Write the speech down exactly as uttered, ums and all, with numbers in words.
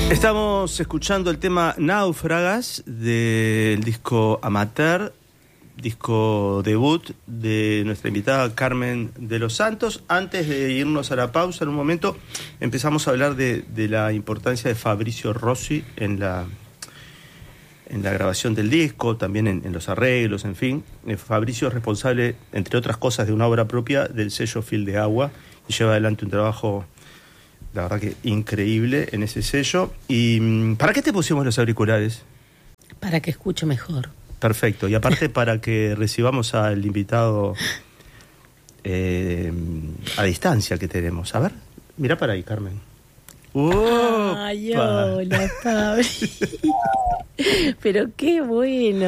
Estamos escuchando el tema Náufragas del disco Amateur, disco debut de nuestra invitada Carmen de los Santos. Antes de irnos a la pausa, en un momento empezamos a hablar de, de la importancia de Fabricio Rossi en la, en la grabación del disco, también en, en los arreglos, en fin. Fabricio es responsable, entre otras cosas, de una obra propia del sello Fil de Agua y lleva adelante un trabajo, la verdad que increíble, en ese sello. ¿Y para qué te pusimos los auriculares? Para que escuche mejor. Perfecto. Y aparte para que recibamos al invitado eh, a distancia que tenemos. A ver, mira para ahí, Carmen. ¡Oh! Ay, hola, Fabri. Pero qué bueno.